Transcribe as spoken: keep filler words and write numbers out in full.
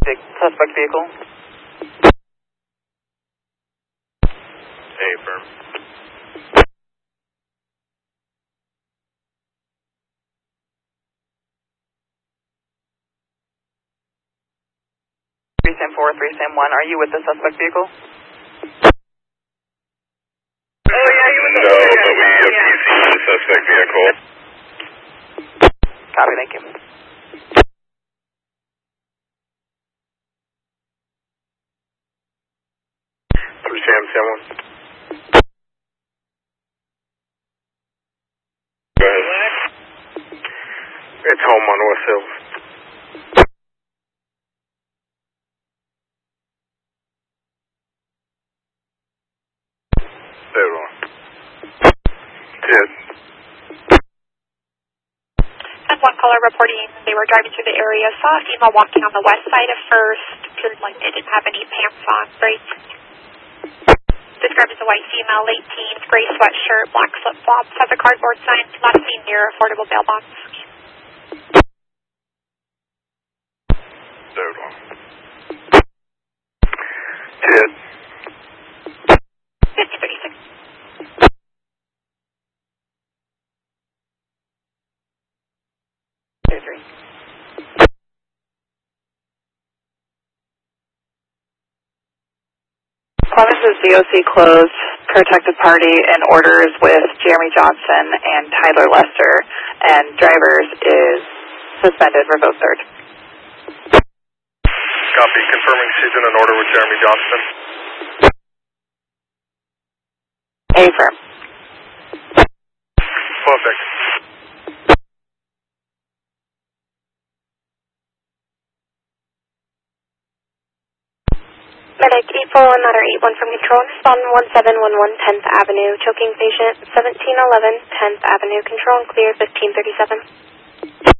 suspect vehicle. Affirm. three Sam four, three Sam one, are you with the suspect vehicle? Oh, yeah, you no, but we have yeah. the suspect vehicle. Copy, thank you. three Sam, Sam one. Go ahead. It's home on West Hills. There we are. Yes. And one caller reporting they were driving through the area, saw a female walking on the west side of First, appeared like they didn't have any pants on, brakes. Described as a white female, late teens, gray sweatshirt, black flip-flops, has a cardboard sign, last seen near affordable bail bonds. There we are. Yes. fifty thirty-six. Surgery. Columbus is D O C closed, protected party, and orders with Jeremy Johnson and Tyler Lester, and drivers is suspended, revoked third. Copy, confirming she's in an order with Jeremy Johnson. Affirm. Perfect. Medic eight four one, matter eight one from control, respond one seven one one tenth Avenue, choking patient seventeen eleven tenth Avenue, control and clear fifteen thirty-seven.